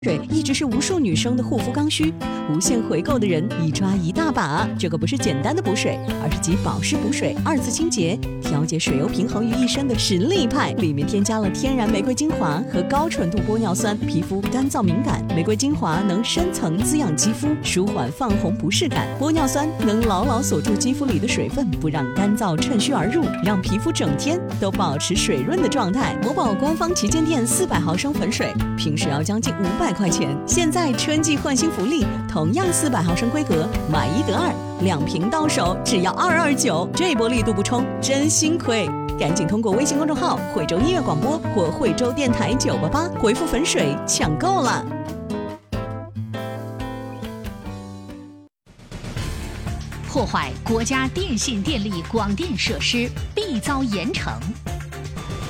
水一直是无数女生的护肤刚需，无限回购的人一抓一大把。这个不是简单的补水，而是集保湿补水、二次清洁、调节水油平衡于一身的实力派。里面添加了天然玫瑰精华和高纯度玻尿酸，皮肤干燥敏感，玫瑰精华能深层滋养肌肤，舒缓泛红不适感；玻尿酸能牢牢锁住肌肤里的水分，不让干燥趁虚而入，让皮肤整天都保持水润的状态。某宝官方旗舰店400毫升粉水，平时要将近500块钱，现在春季换新福利，同样400毫升规格，买1得2，2瓶到手只要229，这波力度不冲真心亏。赶紧通过微信公众号惠州音乐广播或惠州电台988回复粉水抢购了。 破坏国家电信电力广电设施，必遭严惩。